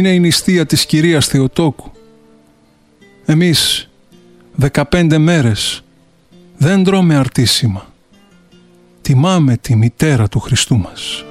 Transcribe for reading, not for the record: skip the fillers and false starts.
είναι η νηστεία της Κυρίας Θεοτόκου. Εμείς 15 μέρες δεν τρώμε αρτίσιμα. Τιμάμε τη μητέρα του Χριστού μας.